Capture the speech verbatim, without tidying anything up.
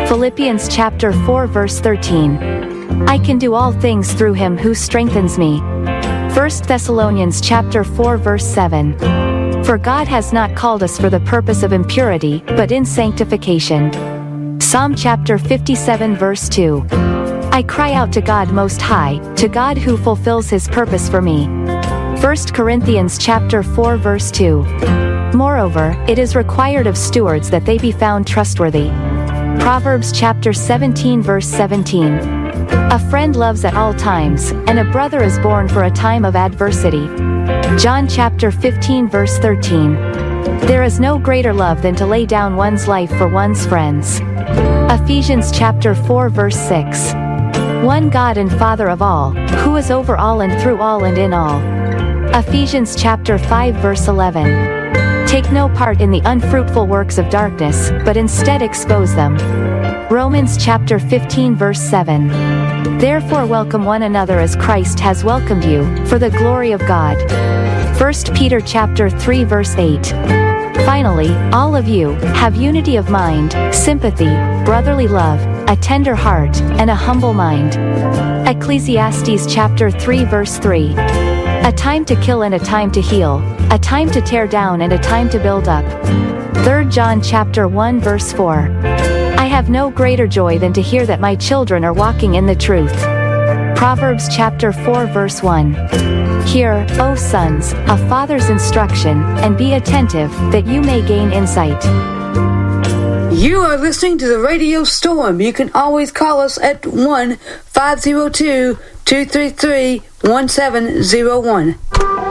Philippians chapter four verse thirteen. I can do all things through him who strengthens me. First Thessalonians chapter four verse seven. For God has not called us for the purpose of impurity, but in sanctification. Psalm chapter fifty-seven verse two. I cry out to God Most High, to God who fulfills his purpose for me. First Corinthians chapter four verse two. Moreover, it is required of stewards that they be found trustworthy. Proverbs chapter seventeen verse seventeen. A friend loves at all times, and a brother is born for a time of adversity. John chapter fifteen verse thirteen. There is no greater love than to lay down one's life for one's friends. Ephesians chapter four verse six. One God and Father of all, who is over all and through all and in all. Ephesians chapter five verse eleven. Take no part in the unfruitful works of darkness, but instead expose them. Romans chapter fifteen verse seven. Therefore welcome one another as Christ has welcomed you, for the glory of God. First Peter chapter three verse eight. Finally, all of you, have unity of mind, sympathy, brotherly love, a tender heart, and a humble mind. Ecclesiastes chapter three verse three. A time to kill and a time to heal, a time to tear down and a time to build up. Third John chapter one verse four. I have no greater joy than to hear that my children are walking in the truth. Proverbs chapter four verse one. Hear, O sons, a father's instruction, and be attentive, that you may gain insight. You are listening to the Radio Storm. You can always call us at one five zero two, two three three, one seven zero one.